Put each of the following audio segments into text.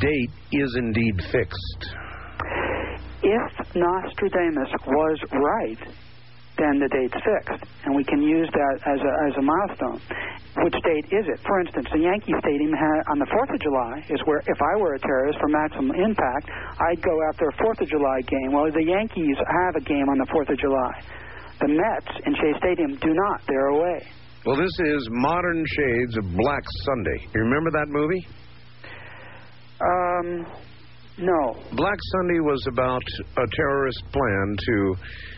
date is indeed fixed? If Nostradamus was right, then the date's fixed, and we can use that as a milestone. Which date is it? For instance, the Yankee Stadium on the 4th of July is where, if I were a terrorist for maximum impact, I'd go after a 4th of July game. Well, the Yankees have a game on the 4th of July. The Mets in Shea Stadium do not. They're away. Well, this is Modern Shades of Black Sunday. You remember that movie? No. Black Sunday was about a terrorist plan to...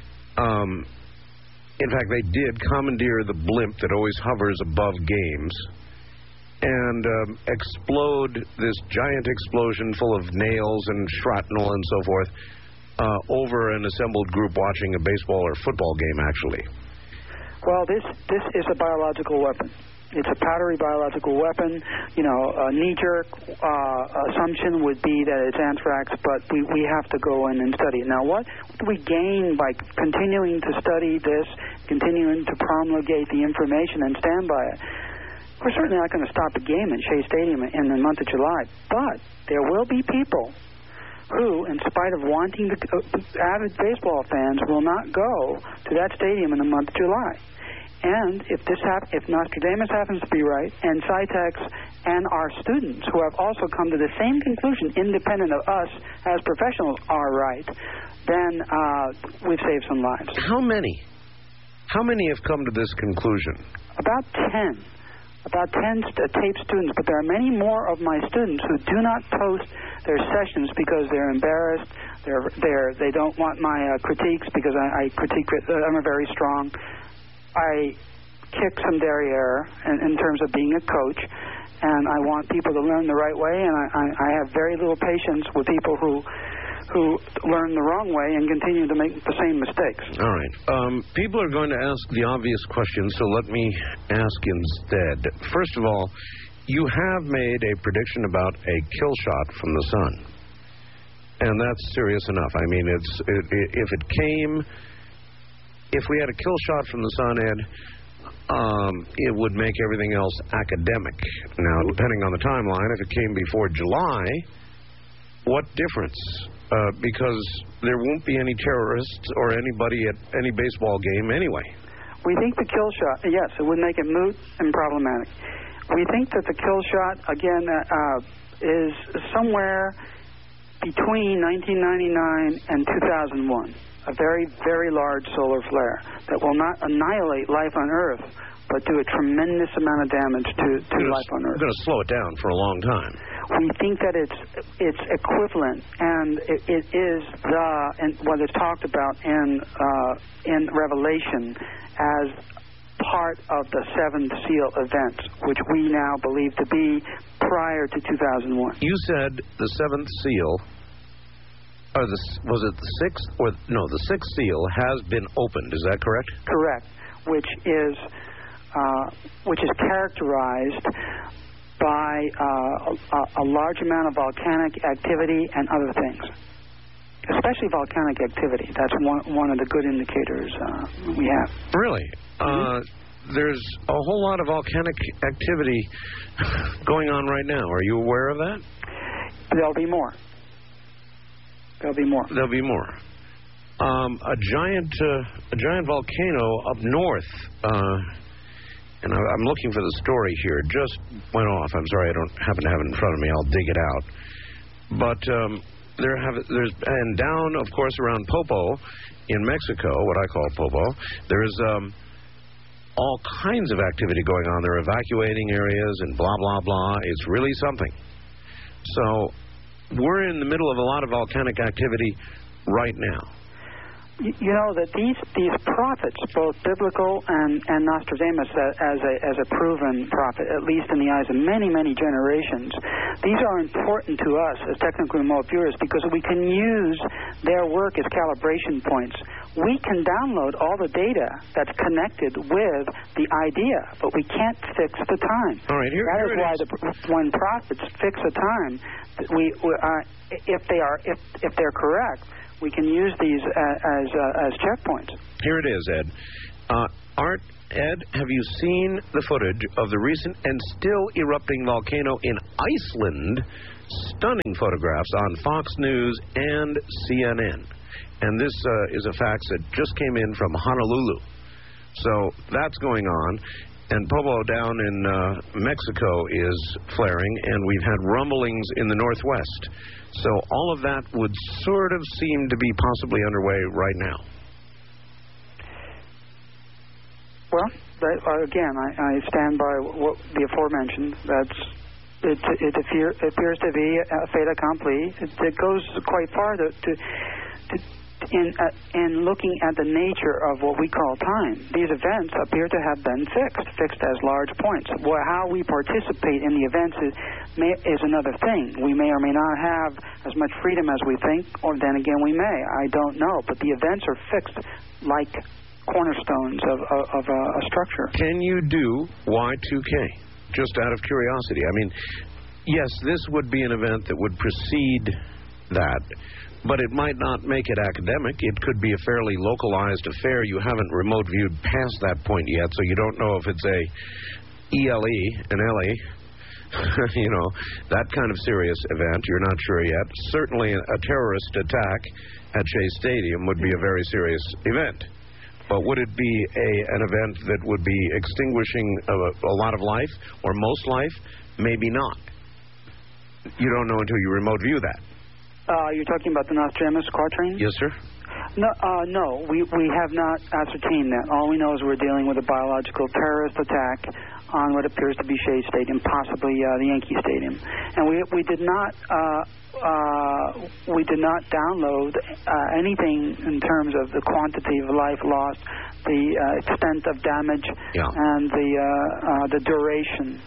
in fact, they did commandeer the blimp that always hovers above games and explode this giant explosion full of nails and shrapnel and so forth over an assembled group watching a baseball or football game, actually. Well, this is a biological weapon. It's a powdery biological weapon. You know, a knee-jerk assumption would be that it's anthrax, but we have to go in and study it. Now, what do we gain by continuing to study this, continuing to promulgate the information and stand by it? We're certainly not going to stop a game at Shea Stadium in the month of July, but there will be people who, in spite of wanting to, avid baseball fans, will not go to that stadium in the month of July. And if Nostradamus happens to be right, and Cytex and our students, who have also come to the same conclusion, independent of us as professionals, are right, then we've saved some lives. How many? How many have come to this conclusion? About 10. About 10 tape students, but there are many more of my students who do not post their sessions because they're embarrassed. They don't want my critiques because I critique it. I'm very strong. I kick some derriere in terms of being a coach, and I want people to learn the right way, and I have very little patience with people who learn the wrong way and continue to make the same mistakes. All right. People are going to ask the obvious question, so let me ask instead. First of all, you have made a prediction about a kill shot from the sun, and that's serious enough. I mean, if we had a kill shot from the sun, Ed, it would make everything else academic. Now, depending on the timeline, if it came before July, what difference? Because there won't be any terrorists or anybody at any baseball game anyway. We think the kill shot, yes, it would make it moot and problematic. We think that the kill shot, again, is somewhere between 1999 and 2001. A very, very large solar flare that will not annihilate life on Earth, but do a tremendous amount of damage to life on Earth. It's going to slow it down for a long time. We think that it's equivalent, and it is what is talked about in Revelation as part of the seventh seal events, which we now believe to be prior to 2001. You said the seventh seal. Was it the sixth? The sixth seal has been opened. Is that correct? Correct. Which is characterized by a large amount of volcanic activity and other things, especially volcanic activity. That's one of the good indicators we have. Really? There's a whole lot of volcanic activity going on right now. Are you aware of that? There'll be more. There'll be more. A giant volcano up north, and I'm looking for the story here. Just went off. I'm sorry, I don't happen to have it in front of me. I'll dig it out. But there's and down, of course, around Popo in Mexico, what I call Popo, there's all kinds of activity going on. They're evacuating areas and blah blah blah. It's really something. So we're in the middle of a lot of volcanic activity right now. You know that these prophets, both biblical and Nostradamus as a proven prophet, at least in the eyes of many, many generations, these are important to us as technically remote viewers because we can use their work as calibration points. We can download all the data that's connected with the idea, but we can't fix the time. All right, that is why when prophets fix a time, if they're correct, we can use these as checkpoints. Here it is, Ed. Ed, have you seen the footage of the recent and still erupting volcano in Iceland stunning photographs on Fox News and CNN. And this is a fax that just came in from Honolulu. So that's going on. And Pobo down in Mexico is flaring, and we've had rumblings in the Northwest. So all of that would sort of seem to be possibly underway right now. Well, again, I stand by what the aforementioned. It appears to be a fait accompli. It goes quite far in looking at the nature of what we call time. These events appear to have been fixed as large points. Well, how we participate in the events is another thing. We may or may not have as much freedom as we think, or then again we may. I don't know. But the events are fixed like cornerstones of a structure. Can you do Y2K? Just out of curiosity. I mean, yes, this would be an event that would precede that, but it might not make it academic. It could be a fairly localized affair. You haven't remote viewed past that point yet, so you don't know if it's a ELE, an LE, you know, that kind of serious event. You're not sure yet. Certainly a terrorist attack at Shea Stadium would be a very serious event. But would it be an event that would be extinguishing a lot of life, or most life? Maybe not. You don't know until you remote view that. You're talking about the Nostradamus quatrain? Yes, sir. No, we have not ascertained that. All we know is we're dealing with a biological terrorist attack on what appears to be Shea Stadium, possibly the Yankee Stadium. And we did not download anything in terms of the quantity of life lost, the extent of damage, and the duration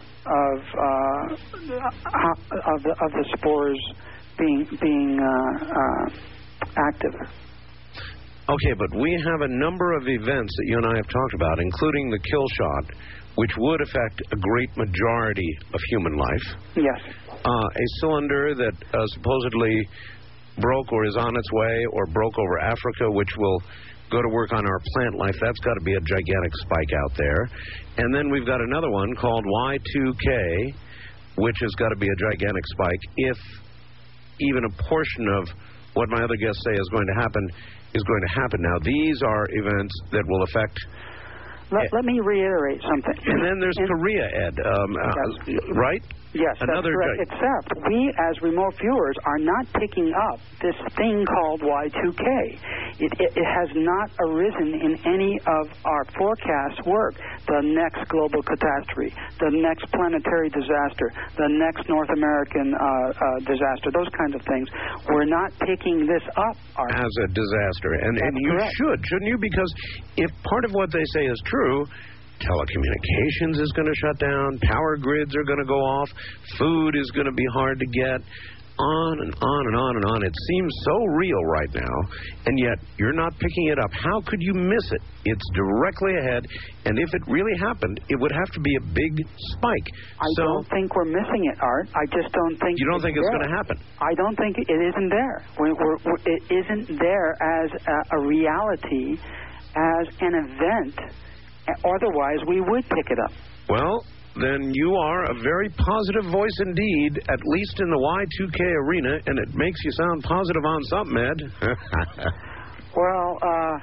of the spores being active. Okay, but we have a number of events that you and I have talked about, including the kill shot, which would affect a great majority of human life. Yes. A cylinder that supposedly broke or is on its way or broke over Africa, which will go to work on our plant life. That's got to be a gigantic spike out there. And then we've got another one called Y2K, which has got to be a gigantic spike if even a portion of what my other guests say is going to happen is going to happen. Now, these are events that will affect... Let me reiterate something. And then there's Korea, Ed, right? Yes, Another that's correct. Except we, as remote viewers, are not picking up this thing called Y2K. It has not arisen in any of our forecast work. The next global catastrophe, the next planetary disaster, the next North American disaster, those kinds of things. We're not picking this up. As a disaster. And you correct. shouldn't you? Because if part of what they say is true, telecommunications is going to shut down, power grids are going to go off, food is going to be hard to get, on and on and on and on. It seems so real right now, and yet you're not picking it up. How could you miss it? It's directly ahead, and if it really happened, it would have to be a big spike. I don't think we're missing it, Art. I just don't think... You don't think it's going to happen? I don't think it isn't there. It isn't there as a reality, as an event. Otherwise, we would pick it up. Well, then you are a very positive voice indeed, at least in the Y2K arena, and it makes you sound positive on something, Ed. Well,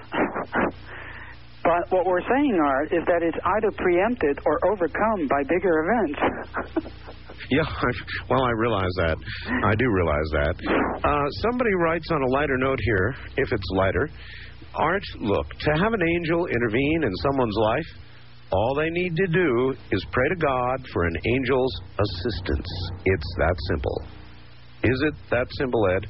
but what we're saying, Art, is that it's either preempted or overcome by bigger events. Yeah, I realize that. I do realize that. Somebody writes on a lighter note here, if it's lighter, Art, look, to have an angel intervene in someone's life, all they need to do is pray to God for an angel's assistance. It's that simple. Is it that simple, Ed?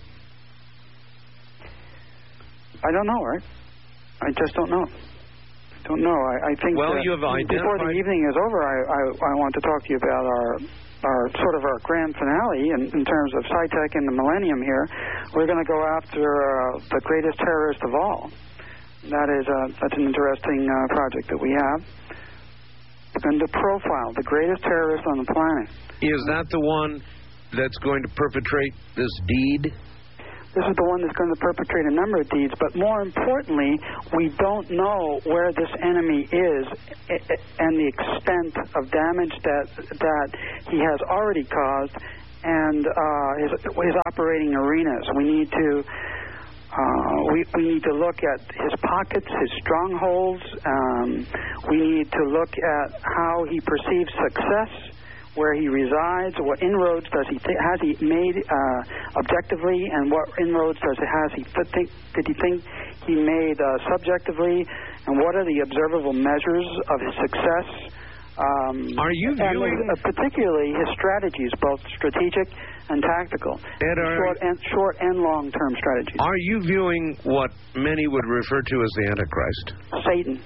I don't know, Art. I just don't know. I don't know. I think you have identified... before the evening is over, I want to talk to you about our sort of our grand finale in terms of SciTech and the millennium here. We're going to go after the greatest terrorist of all. That's an interesting project that we have. We're going to profile the greatest terrorist on the planet. Is that the one that's going to perpetrate this deed? This is the one that's going to perpetrate a number of deeds, but more importantly, we don't know where this enemy is and the extent of damage that he has already caused and his operating arenas. We need to we need to look at his pockets, his strongholds. We need to look at how he perceives success, where he resides, what inroads has he made objectively, and what inroads did he think he made subjectively, and what are the observable measures of his success. Are you viewing... And particularly his strategies, both strategic and tactical, short and long-term strategies. Are you viewing what many would refer to as the Antichrist? Satan.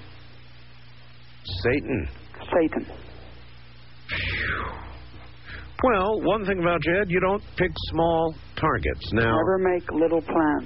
Satan. Well, one thing about you, Ed, you don't pick small targets. Now, never make little plans.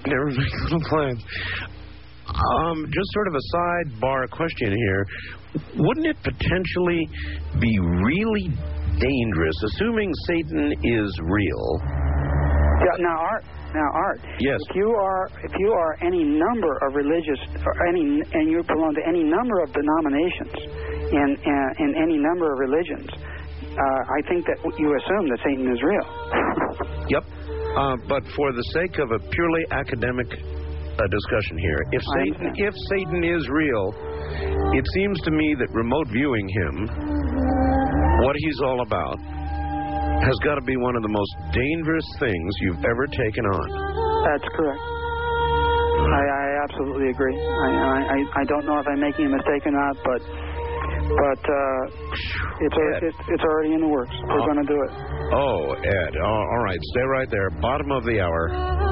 Just sort of a sidebar question here. Wouldn't it potentially be really dangerous, assuming Satan is real? Yeah. Now, Art. Yes. If you are any number of religious, and you belong to any number of denominations in any number of religions, I think that you assume that Satan is real. Yep. But for the sake of a purely academic discussion here, if Satan is real, it seems to me that remote viewing him, what he's all about, has got to be one of the most dangerous things you've ever taken on. That's correct. I absolutely agree. I don't know if I'm making a mistake or not, but it's already in the works. We're going to do it. Oh, Ed. All right. Stay right there. Bottom of the hour.